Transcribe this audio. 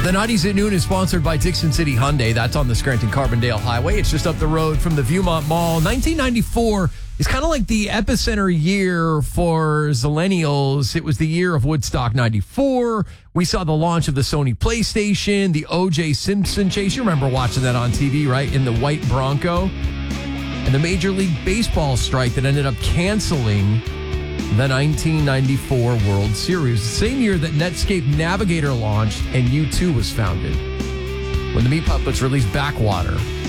The 90s at Noon is sponsored by Dixon City Hyundai. That's on the Scranton-Carbondale Highway. It's just up the road from the Viewmont Mall. 1994 is kind of like the epicenter year for Zillennials. It was the year of Woodstock 94. We saw the launch of the Sony PlayStation, the O.J. Simpson chase. You remember watching that on TV, right? In the white Bronco. And the Major League Baseball strike that ended up canceling the 1994 World Series, the same year that Netscape Navigator launched and U2 was founded. When the Meat Puppets released Backwater,